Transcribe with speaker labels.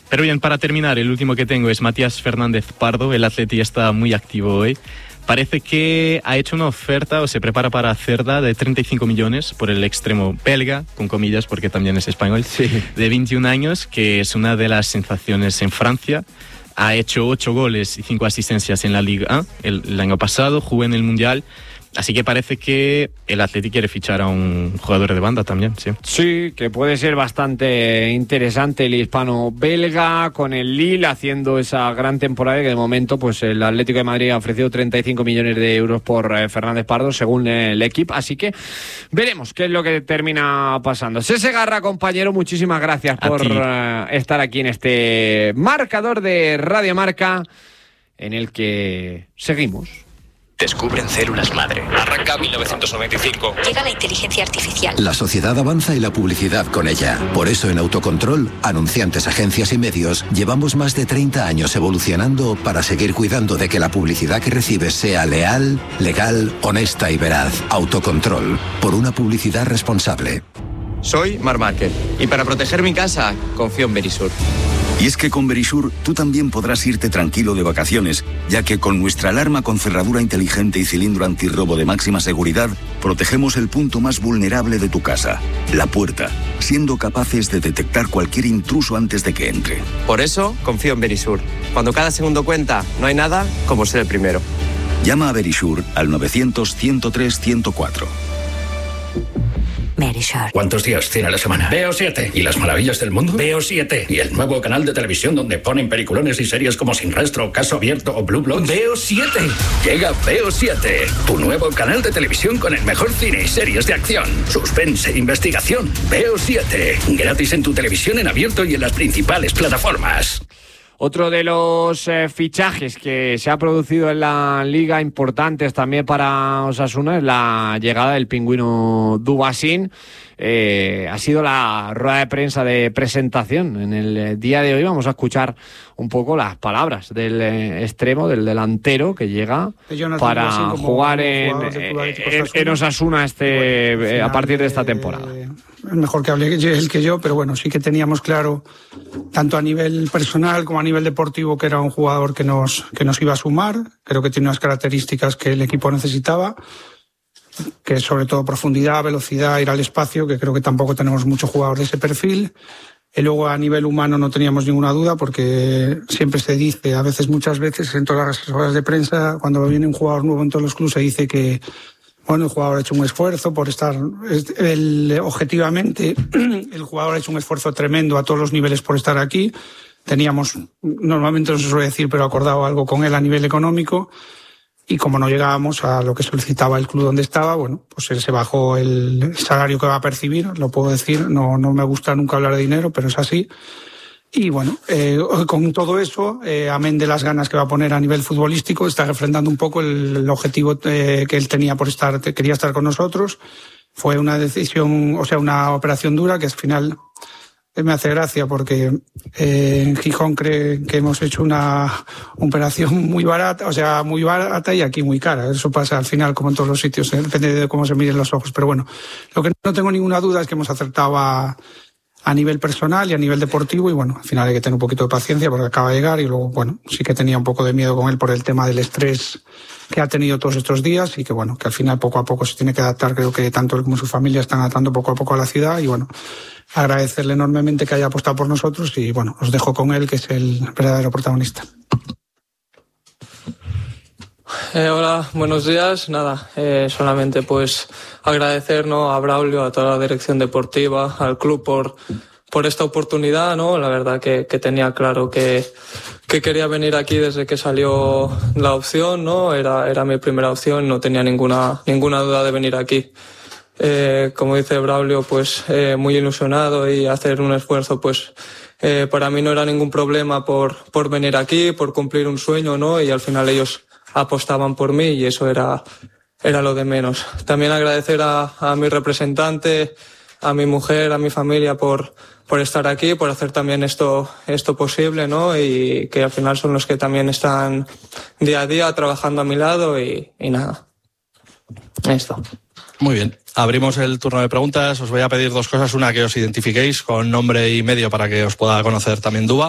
Speaker 1: Pero bien, para terminar, el último que tengo es Matías Fernández Pardo. El Atleti está muy activo hoy. Parece que ha hecho una oferta o se prepara para hacerla de 35 millones por el extremo belga, con comillas porque también es español, de 21 años, que es una de las sensaciones en Francia. Ha hecho 8 goles y 5 asistencias en la Liga 1 el año pasado, jugó en el Mundial. Así que parece que el Atleti quiere fichar a un jugador de banda también, sí.
Speaker 2: Sí, que puede ser bastante interesante el hispano-belga, con el Lille haciendo esa gran temporada, que de momento pues el Atlético de Madrid ha ofrecido 35 millones de euros por Fernández Pardo, según el equipo. Así que veremos qué es lo que termina pasando. Sese Garra, compañero, muchísimas gracias por estar aquí en este marcador de Radio Marca, en el que seguimos.
Speaker 3: Descubren células madre. Arranca 1995.
Speaker 4: Llega la inteligencia artificial.
Speaker 5: La sociedad avanza y la publicidad con ella. Por eso en Autocontrol, anunciantes, agencias y medios, llevamos más de 30 años evolucionando para seguir cuidando de que la publicidad que recibes sea leal, legal, honesta y veraz. Autocontrol, por una publicidad responsable.
Speaker 6: Soy Marc Márquez y para proteger mi casa confío en Verisur.
Speaker 7: Y es que con Verisur tú también podrás irte tranquilo de vacaciones, ya que con nuestra alarma con cerradura inteligente y cilindro antirrobo de máxima seguridad, protegemos el punto más vulnerable de tu casa, la puerta, siendo capaces de detectar cualquier intruso antes de que entre.
Speaker 6: Por eso confío en Verisur. Cuando cada segundo cuenta, no hay nada como ser el primero.
Speaker 7: Llama a Verisur al 900-103-104.
Speaker 4: Verisur.
Speaker 8: ¿Cuántos días tiene la semana? Veo 7. ¿Y las maravillas del mundo? Veo 7. ¿Y el nuevo canal de televisión donde ponen peliculones y series como Sin Rastro, Caso Abierto o Blue Bloods? Veo 7. Llega Veo 7, tu nuevo canal de televisión con el mejor cine y series de acción, suspense, investigación. Veo 7. Gratis en tu televisión en abierto y en las principales plataformas.
Speaker 2: Otro de los fichajes que se ha producido en la Liga, importantes también para Osasuna, es la llegada del pingüino Dubasín. Ha sido la rueda de prensa de presentación en el día de hoy. Vamos a escuchar un poco las palabras del extremo, del delantero que llega para jugar en Osasuna a partir de esta temporada.
Speaker 9: Es mejor que hable él que yo, pero bueno, sí que teníamos claro, tanto a nivel personal como a nivel deportivo, que era un jugador que nos iba a sumar. Creo que tiene unas características que el equipo necesitaba, que es sobre todo profundidad, velocidad, ir al espacio, que creo que tampoco tenemos muchos jugadores de ese perfil. Y luego a nivel humano no teníamos ninguna duda, porque siempre se dice, muchas veces en todas las horas de prensa, cuando viene un jugador nuevo en todos los clubes, se dice que el jugador ha hecho un esfuerzo por estar... Objetivamente, el jugador ha hecho un esfuerzo tremendo a todos los niveles por estar aquí. Normalmente no se suele decir, pero acordado algo con él a nivel económico. Y como no llegábamos a lo que solicitaba el club donde estaba, pues él se bajó el salario que va a percibir, lo puedo decir. No me gusta nunca hablar de dinero, pero es así. Y con todo eso, amén de las ganas que va a poner a nivel futbolístico, está refrendando un poco el objetivo que él tenía quería estar con nosotros. Fue una decisión, una operación dura que al final me hace gracia, porque en Gijón creen que hemos hecho una operación muy barata y aquí muy cara. Eso pasa al final como en todos los sitios, depende de cómo se miren los ojos. Pero bueno, lo que no tengo ninguna duda es que hemos acertado a nivel personal y a nivel deportivo, y al final hay que tener un poquito de paciencia porque acaba de llegar. Y luego, sí que tenía un poco de miedo con él por el tema del estrés que ha tenido todos estos días, y que al final poco a poco se tiene que adaptar. Creo que tanto él como su familia están adaptando poco a poco a la ciudad, y agradecerle enormemente que haya apostado por nosotros, y os dejo con él, que es el verdadero protagonista.
Speaker 10: Hola, buenos días. Solamente agradecer a Braulio, a toda la dirección deportiva, al club por esta oportunidad, La verdad que tenía claro que quería venir aquí desde que salió la opción, Era mi primera opción, no tenía ninguna duda de venir aquí. Como dice Braulio, muy ilusionado, y hacer un esfuerzo, para mí no era ningún problema por venir aquí, por cumplir un sueño, Y al final ellos apostaban por mí, y eso era lo de menos. También agradecer a mi representante, a mi mujer, a mi familia por estar aquí, por hacer también esto posible, Y que al final son los que también están día a día trabajando a mi lado, y nada. Esto.
Speaker 11: Muy bien. Abrimos el turno de preguntas. Os voy a pedir dos cosas. Una, que os identifiquéis con nombre y medio para que os pueda conocer también Duba.